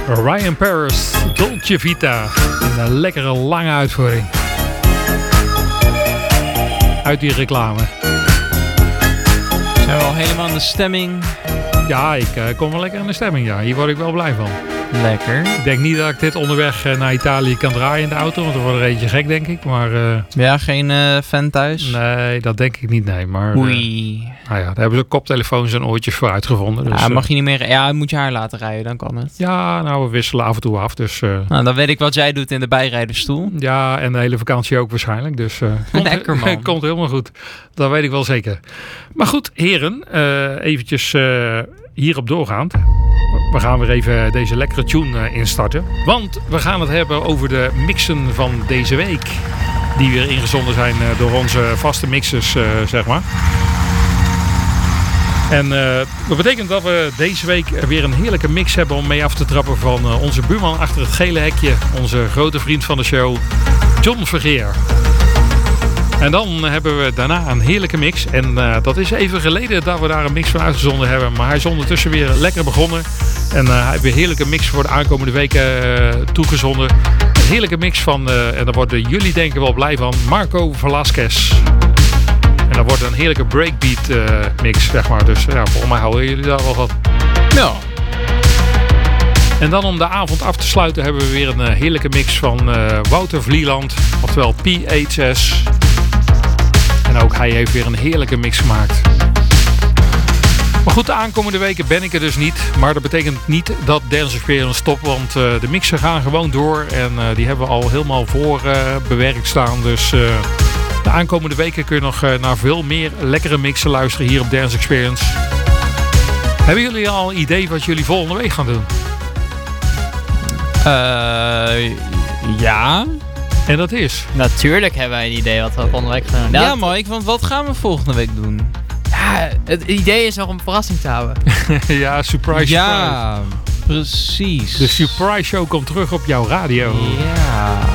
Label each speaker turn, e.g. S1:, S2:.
S1: Ryan Paris, Dolce Vita. Een lekkere lange uitvoering. Uit die reclame.
S2: Zijn we al helemaal in de stemming?
S1: Ja, ik kom wel lekker in de stemming. Ja. Hier word ik wel blij van.
S2: Lekker.
S1: Ik denk niet dat ik dit onderweg naar Italië kan draaien in de auto. Want er wordt er eentje gek, denk ik. Maar,
S2: ja, geen fan thuis?
S1: Nee, dat denk ik niet. Nee, maar,
S2: Oei.
S1: Nou ja, daar hebben ze koptelefoons en oortjes voor uitgevonden. Dus,
S2: ja, mag je niet meer... Ja, moet je haar laten rijden, dan kan het.
S1: Ja, nou, we wisselen af en toe af. Dus,
S2: nou, dan weet ik wat jij doet in de bijrijdersstoel.
S1: Ja, en de hele vakantie ook waarschijnlijk. Dus
S2: lekker, man.
S1: Komt helemaal goed. Dat weet ik wel zeker. Maar goed, heren. Eventjes hierop doorgaand. We gaan weer even deze lekkere tune instarten. Want we gaan het hebben over de mixen van deze week. Die weer ingezonden zijn door onze vaste mixers, zeg maar. En dat betekent dat we deze week weer een heerlijke mix hebben om mee af te trappen van onze buurman achter het gele hekje. Onze grote vriend van de show, John Vergeer. En dan hebben we daarna een heerlijke mix. En dat is even geleden dat we daar een mix van uitgezonden hebben. Maar hij is ondertussen weer lekker begonnen. En hij heeft weer een heerlijke mix voor de aankomende weken toegezonden. Een heerlijke mix van, en daar worden jullie denk ik wel blij van, Marco Velasquez. En dat wordt een heerlijke breakbeat mix, zeg maar. Dus ja, volgens mij houden jullie daar wel van.
S2: Ja.
S1: En dan om de avond af te sluiten hebben we weer een heerlijke mix van Wouter Vlieland. Oftewel PHS. En ook hij heeft weer een heerlijke mix gemaakt. Maar goed, de aankomende weken ben ik er dus niet. Maar dat betekent niet dat Dance Experience stopt. Want de mixen gaan gewoon door. En die hebben we al helemaal voor bewerkt staan. Dus de aankomende weken kun je nog naar veel meer lekkere mixen luisteren hier op Dance Experience. Hebben jullie al een idee wat jullie volgende week gaan doen?
S2: Ja.
S1: En dat is?
S3: Natuurlijk hebben wij een idee wat we volgende week gaan doen.
S2: Ja, Mike, want wat gaan we volgende week doen?
S3: Ja, het idee is nog een verrassing te houden.
S1: Ja, surprise.
S2: Ja, precies.
S1: De surprise show komt terug op jouw radio.
S2: Ja.